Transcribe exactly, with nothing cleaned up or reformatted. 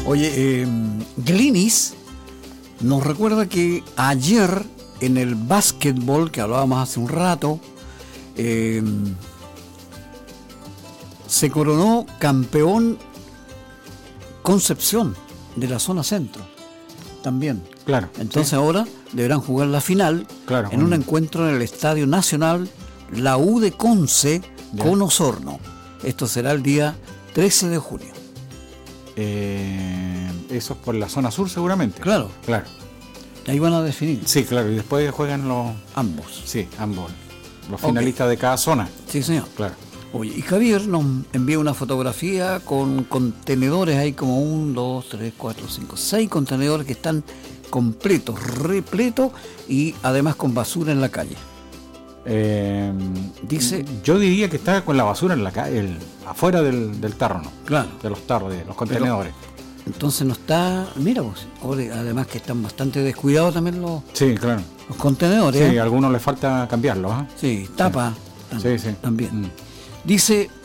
Oye, eh, Glinis nos recuerda que ayer en el básquetbol, que hablábamos hace un rato, eh, se coronó campeón Concepción de la zona centro también. Claro. Entonces sí. ahora deberán jugar la final claro, en un encuentro en el Estadio Nacional, la U de Conce ya. con Osorno. Esto será el día trece de junio. Eh, eso es por la zona sur seguramente. Claro. Claro. Ahí van a definir. Sí, claro, y después juegan los... Ambos. Sí, ambos. Los finalistas okay. de cada zona. Sí, señor. Claro. Oye, y Javier nos envía una fotografía con contenedores, hay como un, dos, tres, cuatro, cinco, seis contenedores que están completos, repletos y además con basura en la calle. Eh, Dice, yo diría que está con la basura en la calle, el, afuera del, del tarro, ¿no? Claro. De los tarros, de los contenedores. Pero, entonces no está, mira vos, además que están bastante descuidados también los, sí, claro. los contenedores. Sí, ¿eh? a algunos les falta cambiarlos. ¿eh? Sí, tapa sí. Sí, sí. también. Mm. Dice,